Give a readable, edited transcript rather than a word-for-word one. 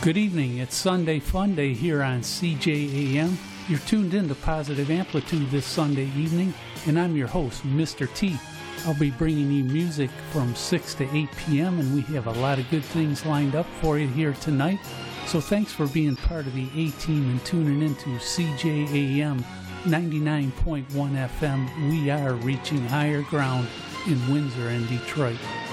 Good evening. It's Sunday Fun Day here on CJAM. You're tuned in to Positive Amplitude this Sunday evening, and I'm your host, Mr. T. I'll be bringing you music from 6 to 8 p.m., and we have a lot of good things lined up for you here tonight. So thanks for being part of the A-Team and tuning into CJAM 99.1 FM. We are reaching higher ground in Windsor and Detroit.